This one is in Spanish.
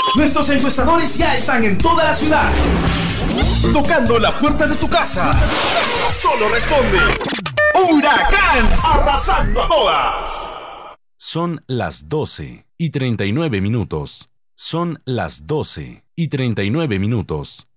Nuestros encuestadores ya están en toda la ciudad, tocando la puerta de tu casa. Solo responde Huracán, arrasando a todas. Son las 12:39. Son las 12:39.